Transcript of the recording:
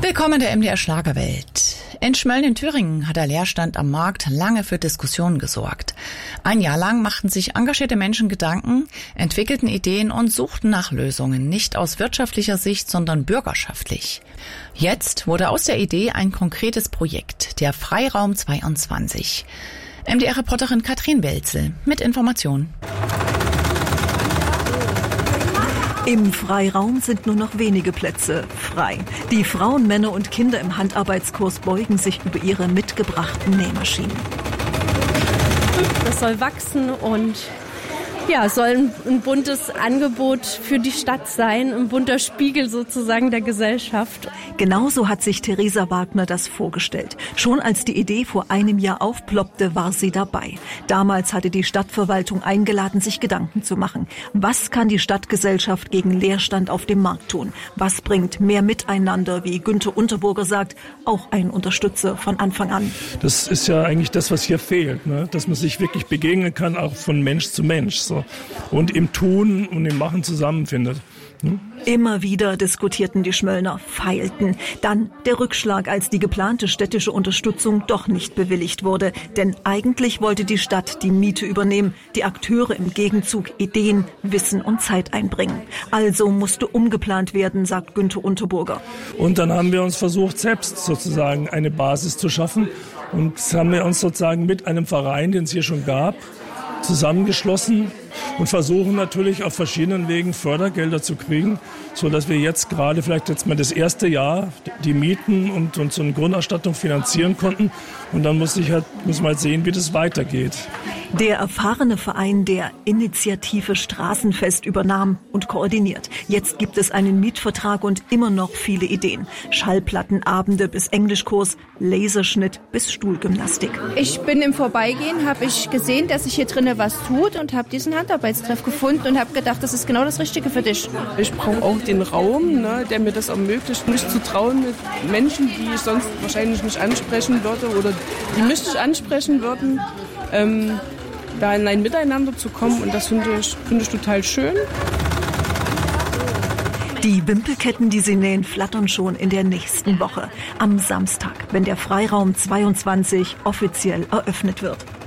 Willkommen in der MDR Schlagerwelt. In Schmölln in Thüringen hat der Leerstand am Markt lange für Diskussionen gesorgt. Ein Jahr lang machten sich engagierte Menschen Gedanken, entwickelten Ideen und suchten nach Lösungen, nicht aus wirtschaftlicher Sicht, sondern bürgerschaftlich. Jetzt wurde aus der Idee ein konkretes Projekt, der Freiraum 22. MDR-Reporterin Katrin Welzel mit Informationen. Im Freiraum sind nur noch wenige Plätze frei. Die Frauen, Männer und Kinder im Handarbeitskurs beugen sich über ihre mitgebrachten Nähmaschinen. Das soll wachsen und soll ein buntes Angebot für die Stadt sein, ein bunter Spiegel sozusagen der Gesellschaft. Genauso hat sich Theresa Wagner das vorgestellt. Schon als die Idee vor einem Jahr aufploppte, war sie dabei. Damals hatte die Stadtverwaltung eingeladen, sich Gedanken zu machen. Was kann die Stadtgesellschaft gegen Leerstand auf dem Markt tun? Was bringt mehr Miteinander, wie Günther Unterburger sagt, auch ein Unterstützer von Anfang an? Das ist ja eigentlich das, was hier fehlt, ne? Dass man sich wirklich begegnen kann, auch von Mensch zu Mensch. So. Und im Tun und im Machen zusammenfindet. Immer wieder diskutierten die Schmöllner, feilten. Dann der Rückschlag, als die geplante städtische Unterstützung doch nicht bewilligt wurde. Denn eigentlich wollte die Stadt die Miete übernehmen, die Akteure im Gegenzug Ideen, Wissen und Zeit einbringen. Also musste umgeplant werden, sagt Günther Unterburger. Und dann haben wir uns versucht, selbst sozusagen eine Basis zu schaffen. Und haben wir uns sozusagen mit einem Verein, den es hier schon gab, zusammengeschlossen und versuchen natürlich auf verschiedenen Wegen Fördergelder zu kriegen, so dass wir jetzt gerade vielleicht jetzt mal das erste Jahr die Mieten und so eine Grundausstattung finanzieren konnten. Und dann muss man halt sehen, wie das weitergeht. Der erfahrene Verein der Initiative Straßenfest übernahm und koordiniert. Jetzt gibt es einen Mietvertrag und immer noch viele Ideen. Schallplattenabende bis Englischkurs, Laserschnitt bis Stuhlgymnastik. Ich bin im Vorbeigehen, habe ich gesehen, dass sich hier drinnen was tut und habe diesen Handarbeitstreff gefunden und habe gedacht, das ist genau das Richtige für dich. Ich brauche auch den Raum, der mir das ermöglicht, mich zu trauen mit Menschen, die ich sonst wahrscheinlich nicht ansprechen würde oder die mich nicht ansprechen würden, da in ein Miteinander zu kommen, und das finde ich total schön. Die Wimpelketten, die sie nähen, flattern schon in der nächsten Woche. Am Samstag, wenn der Freiraum 22 offiziell eröffnet wird.